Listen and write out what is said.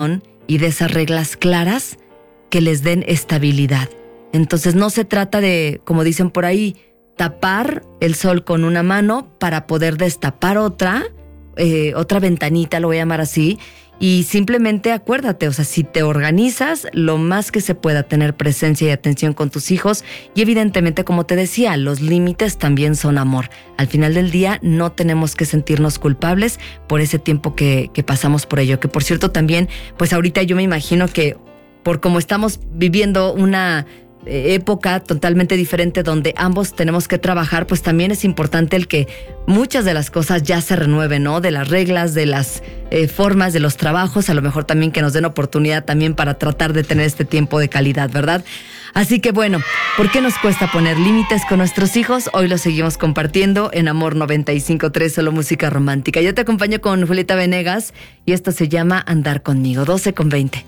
comunicación y de esas reglas claras que les den estabilidad. Entonces no se trata de, como dicen por ahí, tapar el sol con una mano para poder destapar otra ventanita, lo voy a llamar así, y simplemente acuérdate, o sea, si te organizas, lo más que se pueda tener presencia y atención con tus hijos, y evidentemente, como te decía, los límites también son amor. Al final del día no tenemos que sentirnos culpables por ese tiempo que pasamos por ello, que por cierto también, pues ahorita yo me imagino que por como estamos viviendo una época totalmente diferente donde ambos tenemos que trabajar, pues también es importante el que muchas de las cosas ya se renueven, ¿no? De las reglas, de las formas, de los trabajos, a lo mejor también que nos den oportunidad también para tratar de tener este tiempo de calidad, ¿verdad? Así que bueno, ¿por qué nos cuesta poner límites con nuestros hijos? Hoy lo seguimos compartiendo en Amor 95.3, solo música romántica. Yo te acompaño con Julieta Venegas y esto se llama Andar Conmigo, 12:20.